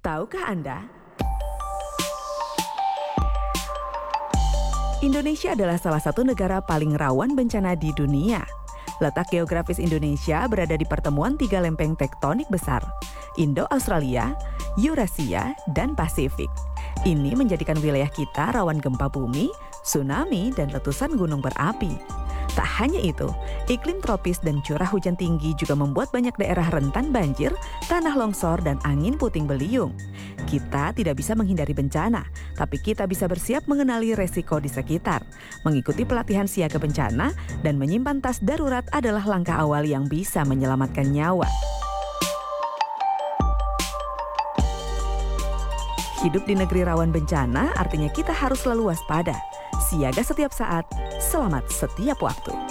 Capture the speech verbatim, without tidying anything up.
Tahukah Anda? Indonesia adalah salah satu negara paling rawan bencana di dunia. Letak geografis Indonesia berada di pertemuan tiga lempeng tektonik besar, Indo-Australia, Eurasia, dan Pasifik. Ini menjadikan wilayah kita rawan gempa bumi, tsunami, dan letusan gunung berapi. Tak hanya itu, iklim tropis dan curah hujan tinggi juga membuat banyak daerah rentan banjir, tanah longsor, dan angin puting beliung. Kita tidak bisa menghindari bencana, tapi kita bisa bersiap mengenali resiko di sekitar. Mengikuti pelatihan siaga bencana dan menyimpan tas darurat adalah langkah awal yang bisa menyelamatkan nyawa. Hidup di negeri rawan bencana artinya kita harus selalu waspada. Siaga setiap saat, selamat setiap waktu.